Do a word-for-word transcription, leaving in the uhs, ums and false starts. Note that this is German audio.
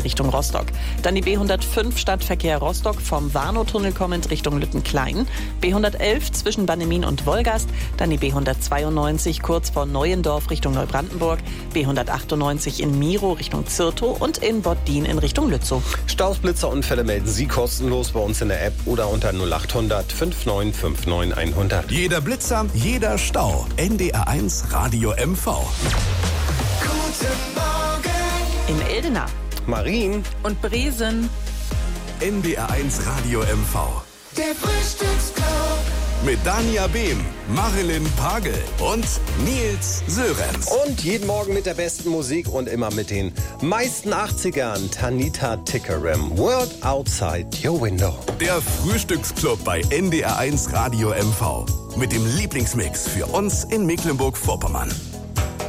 Richtung Rostock. Dann die B hundertfünf Stadtverkehr Rostock vom Warnow-Tunnel kommend Richtung Lüttenklein. B hundertelf zwischen Bannemin und Wolgast. Dann die B hundertzweiundneunzig kurz vor Neuendorf Richtung Neubrandenburg. B hundertachtundneunzig in Miro Richtung Zirtow und in Bottdien in Richtung Lützow. Staus, Blitzerunfälle melden Sie kostenlos bei uns in der App oder unter null achthundert fünfundneunzig fünfundneunzig hundert. Jeder Blitzer, jeder Stau. N D R eins Radio M V. Guten Morgen In Eldena. Marien Und Bresen. N D R eins Radio M V. Der Frühstücksclub Mit Dania Behm, Marilyn Pagel und Nils Sörenz. und jeden Morgen mit der besten Musik und immer mit den meisten achtzigern. Tanita Tikaram, World Outside Your Window. Der Frühstücksclub bei N D R eins Radio M V. Mit dem Lieblingsmix für uns in Mecklenburg-Vorpommern.